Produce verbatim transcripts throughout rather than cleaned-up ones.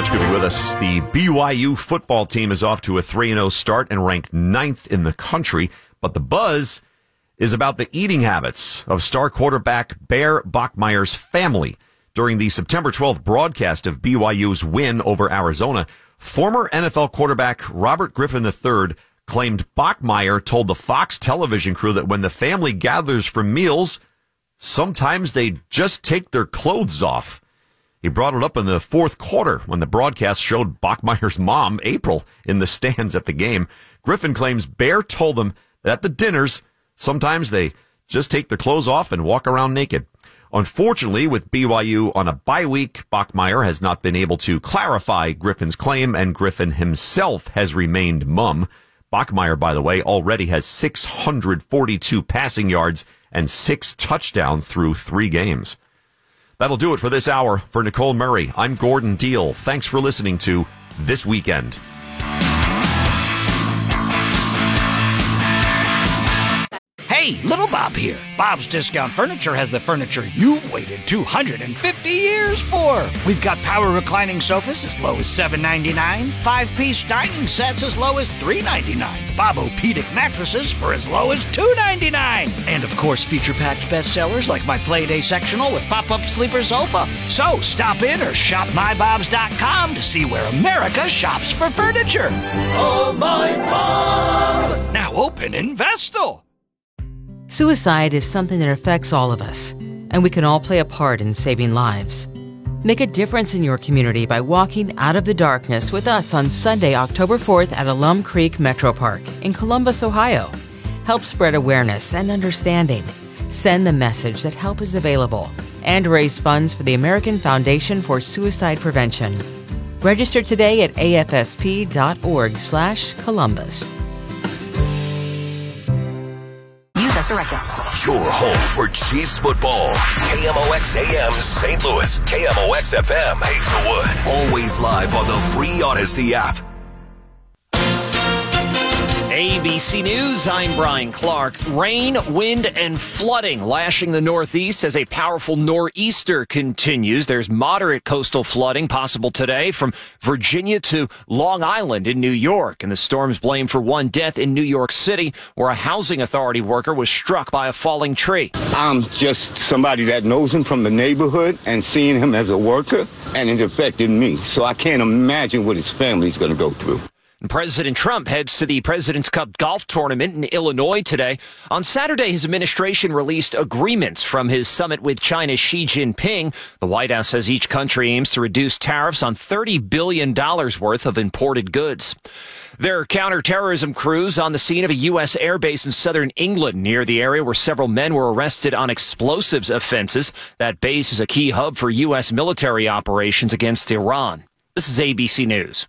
Much to be with us. The B Y U football team is off to a three and oh start and ranked ninth in the country, but the buzz is about the eating habits of star quarterback Bear Bachmeier's family. During the September twelfth broadcast of B Y U's win over Arizona, former N F L quarterback Robert Griffin the third claimed Bachmeier told the Fox television crew that when the family gathers for meals, sometimes they just take their clothes off. He brought it up in the fourth quarter when the broadcast showed Bachmeier's mom, April, in the stands at the game. Griffin claims Bear told them that at the dinners, sometimes they just take their clothes off and walk around naked. Unfortunately, with B Y U on a bye week, Bachmeier has not been able to clarify Griffin's claim, and Griffin himself has remained mum. Bachmeier, by the way, already has six hundred forty-two passing yards and six touchdowns through three games. That'll do it for this hour. For Nicole Murray, I'm Gordon Deal. Thanks for listening to This Weekend. Hey, Little Bob here. Bob's Discount Furniture has the furniture you've waited two hundred fifty years for. We've got power reclining sofas as low as seven ninety-nine, five-piece dining sets as low as three ninety-nine, Bob-O-Pedic mattresses for as low as two ninety-nine, and of course feature-packed bestsellers like my Playday sectional with pop-up sleeper sofa. So stop in or shop my bobs dot com to see where America shops for furniture. Oh, my Bob! Now open in Vestal. Suicide is something that affects all of us, and we can all play a part in saving lives. Make a difference in your community by walking out of the darkness with us on Sunday, October fourth at Alum Creek Metro Park in Columbus, Ohio. Help spread awareness and understanding. Send the message that help is available and raise funds for the American Foundation for Suicide Prevention. Register today at A F S P dot org slash Columbus. Director. Your home for Chiefs football. K M O X A M Saint Louis. K M O X F M Hazelwood. Always live on the free Odyssey app. A B C News, I'm Brian Clark. Rain, wind, and flooding lashing the Northeast as a powerful nor'easter continues. There's moderate coastal flooding possible today from Virginia to Long Island in New York. And the storm's blamed for one death in New York City, where a housing authority worker was struck by a falling tree. I'm just somebody that knows him from the neighborhood and seeing him as a worker, and it affected me. So I can't imagine what his family's going to go through. President Trump heads to the President's Cup golf tournament in Illinois today. On Saturday, his administration released agreements from his summit with China's Xi Jinping. The White House says each country aims to reduce tariffs on thirty billion dollars worth of imported goods. There are counterterrorism crews on the scene of a U S airbase in southern England near the area where several men were arrested on explosives offenses. That base is a key hub for U S military operations against Iran. This is A B C News.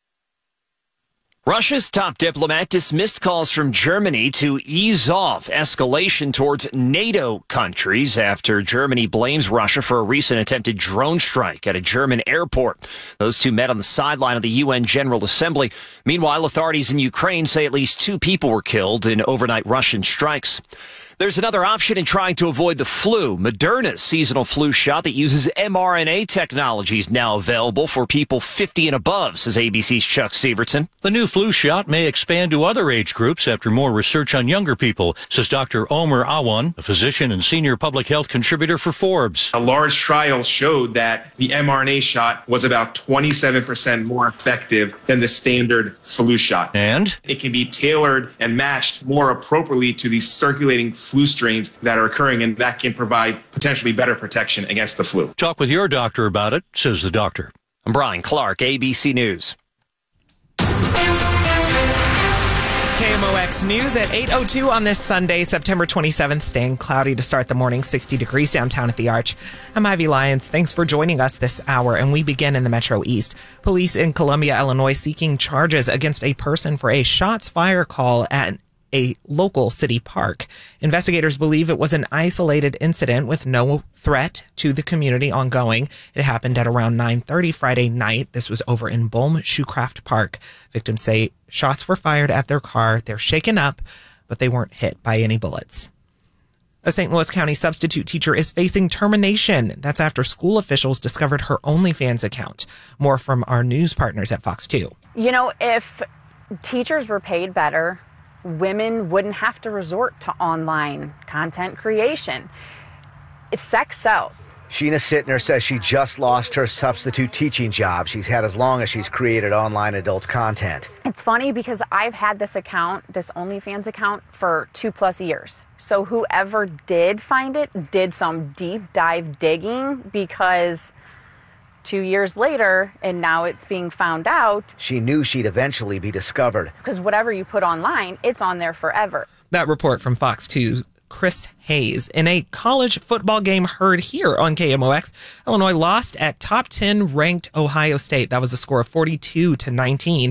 Russia's top diplomat dismissed calls from Germany to ease off escalation towards NATO countries after Germany blames Russia for a recent attempted drone strike at a German airport. Those two met on the sideline of the U N General Assembly. Meanwhile, authorities in Ukraine say at least two people were killed in overnight Russian strikes. There's another option in trying to avoid the flu. Moderna's seasonal flu shot that uses mRNA technology is now available for people fifty and above, says A B C's Chuck Severson. The new flu shot may expand to other age groups after more research on younger people, says Doctor Omer Awan, a physician and senior public health contributor for Forbes. A large trial showed that the mRNA shot was about twenty-seven percent more effective than the standard flu shot. And? It can be tailored and matched more appropriately to the circulating flu strains that are occurring, and that can provide potentially better protection against the flu. Talk with your doctor about it, says the doctor. I'm Brian Clark, A B C News. K M O X News at eight oh two on this Sunday, September twenty-seventh. Staying cloudy to start the morning, sixty degrees downtown at the Arch. I'm Ivy Lyons. Thanks for joining us this hour, and we begin in the Metro East. Police in Columbia, Illinois, seeking charges against a person for a shots fired call at a local city park. Investigators believe it was an isolated incident with no threat to the community ongoing. It happened at around nine thirty Friday night. This was over in Bohm Shoecraft Park. Victims say shots were fired at their car. They're shaken up, but they weren't hit by any bullets. A Saint Louis County substitute teacher is facing termination. That's after school officials discovered her OnlyFans account. More from our news partners at Fox two. You know, if teachers were paid better, women wouldn't have to resort to online content creation. It's sex sells. Sheena Sittner says she just lost her substitute teaching job she's had as long as she's created online adult content. It's funny because I've had this account, this OnlyFans account, for two plus years. So whoever did find it did some deep dive digging, because two years later, and now it's being found out. She knew she'd eventually be discovered. Because whatever you put online, it's on there forever. That report from Fox two. Chris Hayes. In a college football game heard here on K M O X, Illinois lost at top ten ranked Ohio State. That was a score of forty-two to nineteen.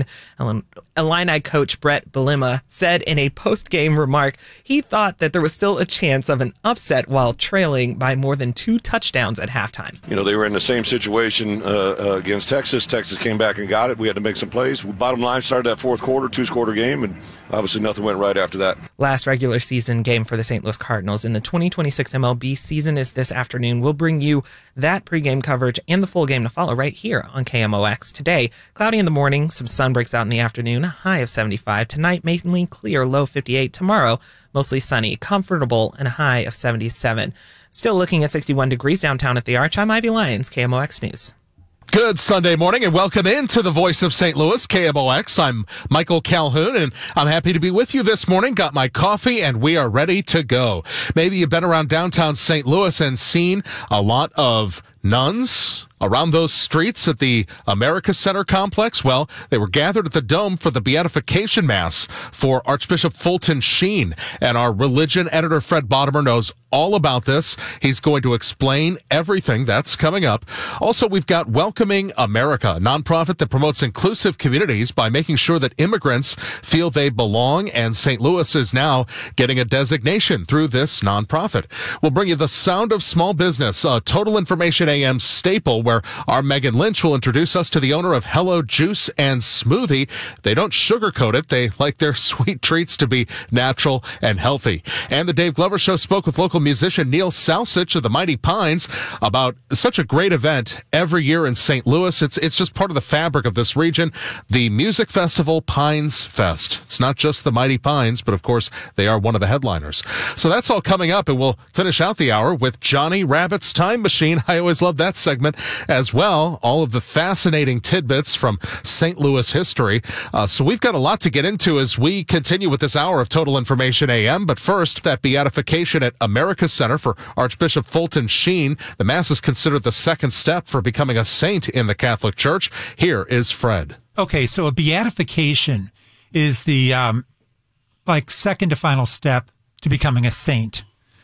Illini coach Brett Bielema said in a post-game remark he thought that there was still a chance of an upset while trailing by more than two touchdowns at halftime. You know, they were in the same situation uh, uh, against Texas. Texas came back and got it. We had to make some plays. Bottom line, started that fourth quarter, two-quarter game, and obviously nothing went right after that. Last regular season game for the Saint Louis Cardinals in the twenty twenty-six M L B season is this afternoon. We'll bring you that pregame coverage and the full game to follow right here on K M O X. Today, cloudy in the morning, some sun breaks out in the afternoon, a high of seventy-five. Tonight, mainly clear, low fifty-eight. Tomorrow, mostly sunny, comfortable, and a high of seventy-seven. Still looking at sixty-one degrees downtown at the Arch. I'm Ivy Lyons, K M O X News. Good Sunday morning and welcome into the Voice of Saint Louis, K M O X. I'm Michael Calhoun and I'm happy to be with you this morning. Got my coffee and we are ready to go. Maybe you've been around downtown Saint Louis and seen a lot of nuns around those streets at the America Center complex. Well, they were gathered at the Dome for the Beatification Mass for Archbishop Fulton Sheen. And our religion editor, Fred Bodemer, knows all about this. He's going to explain everything that's coming up. Also, we've got Welcoming America, a nonprofit that promotes inclusive communities by making sure that immigrants feel they belong. And Saint Louis is now getting a designation through this nonprofit. We'll bring you the sound of small business, a Total Information A M staple, where our Megan Lynch will introduce us to the owner of Hello Juice and Smoothie. They don't sugarcoat it. They like their sweet treats to be natural and healthy. And the Dave Glover Show spoke with local musician Neil Salsich of the Mighty Pines about such a great event every year in Saint Louis. It's it's just part of the fabric of this region. The music festival, Pines Fest. It's not just the Mighty Pines, but of course they are one of the headliners. So that's all coming up, and we'll finish out the hour with Johnny Rabbit's Time Machine. I always love that segment as well. All of the fascinating tidbits from Saint Louis history. Uh, so we've got a lot to get into as we continue with this hour of Total Information A M. But first, that beatification at America Center for Archbishop Fulton Sheen. The Mass is considered the second step for becoming a saint in the Catholic Church. Here is Fred. Okay, so a beatification is the um, like second to final step to becoming a saint.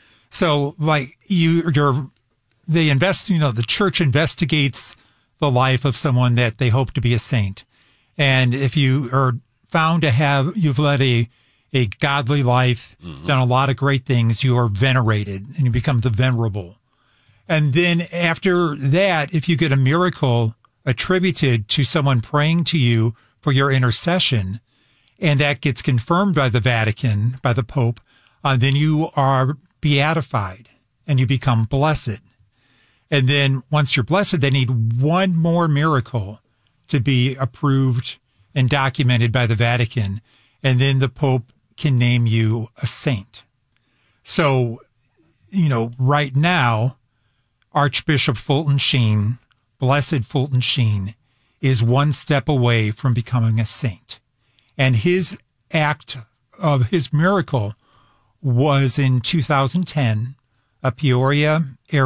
So like you, you're They invest, you know, the church investigates the life of someone that they hope to be a saint. And if you are found to have, you've led a, a godly life, mm-hmm. done a lot of great things, you are venerated and you become the venerable. And then after that, if you get a miracle attributed to someone praying to you for your intercession, and that gets confirmed by the Vatican, by the Pope, uh, then you are beatified and you become blessed. And then once you're blessed, they need one more miracle to be approved and documented by the Vatican. And then the Pope can name you a saint. So, you know, right now, Archbishop Fulton Sheen, Blessed Fulton Sheen, is one step away from becoming a saint. And his act of his miracle was in two thousand ten, a Peoria area.